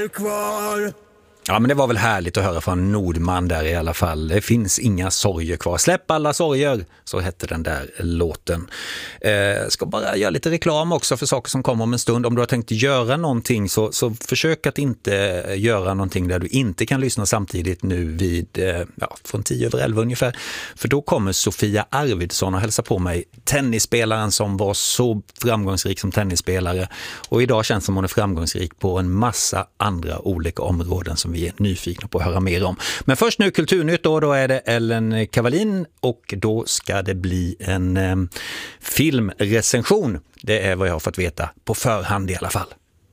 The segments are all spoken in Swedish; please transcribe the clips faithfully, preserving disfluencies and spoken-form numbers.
sorger kvar. Ja, men det var väl härligt att höra från Nordman där i alla fall. Det finns inga sorger kvar. Släpp alla sorger, så hette den där låten. Eh, ska bara göra lite reklam också för saker som kommer om en stund. Om du har tänkt göra någonting så, så försök att inte göra någonting där du inte kan lyssna samtidigt nu vid eh, ja, från tio över elva ungefär. För då kommer Sofia Arvidsson och hälsa på mig. Tennisspelaren som var så framgångsrik som tennisspelare. Och idag känns som hon är framgångsrik på en massa andra olika områden som vi vi är nyfikna på att höra mer om. Men först nu Kulturnytt då, då är det Ellen Kavalin och då ska det bli en eh, filmrecension. Det är vad jag har fått veta på förhand i alla fall.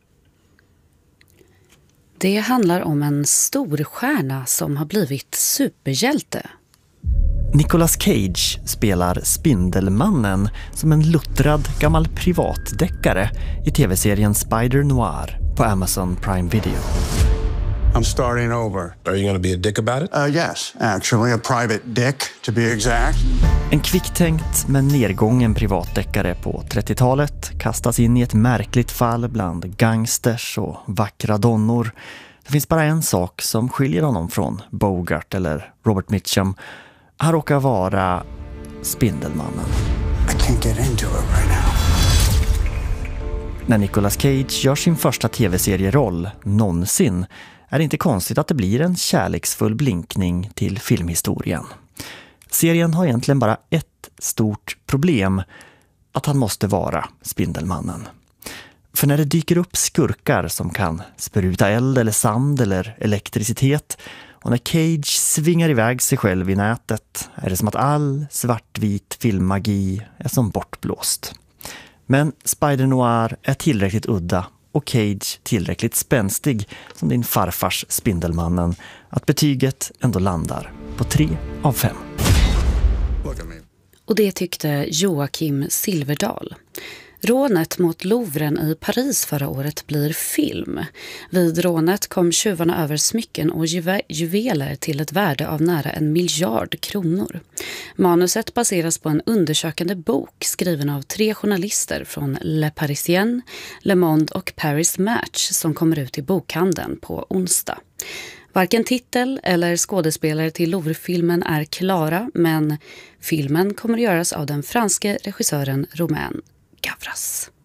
Det handlar om en storstjärna som har blivit superhjälte. Nicolas Cage spelar Spindelmannen som en luttrad gammal privatdeckare i tv-serien Spider Noir på Amazon Prime Video. I'm starting over. Are you going to be a dick about it? Uh, yes, actually, a private dick, to be exact. En kvicktänkt men nedgången privatdeckare på trettiotalet kastas in i ett märkligt fall bland gangsters och vackra donnor. Det finns bara en sak som skiljer honom från Bogart eller Robert Mitchum. Han råkar vara Spindelmannen. I can't get into it right now. När Nicolas Cage gör sin första tv-serieroll någonsin är det inte konstigt att det blir en kärleksfull blinkning till filmhistorien. Serien har egentligen bara ett stort problem, att han måste vara Spindelmannen. För när det dyker upp skurkar som kan spruta eld eller sand eller elektricitet och när Cage svingar iväg sig själv i nätet är det som att all svartvit filmmagi är som bortblåst. Men Spider Noir är tillräckligt udda och Cage tillräckligt spänstig som din farfars Spindelmannen att betyget ändå landar på tre av fem. Och det tyckte Joakim Silverdal. Rånet mot Louvren i Paris förra året blir film. Vid rånet kom tjuvarna över smycken och juve- juveler till ett värde av nära en miljard kronor. Manuset baseras på en undersökande bok skriven av tre journalister från Le Parisien, Le Monde och Paris Match som kommer ut i bokhandeln på onsdag. Varken titel eller skådespelare till Louvre-filmen är klara, men filmen kommer att göras av den franske regissören Romain Gavras.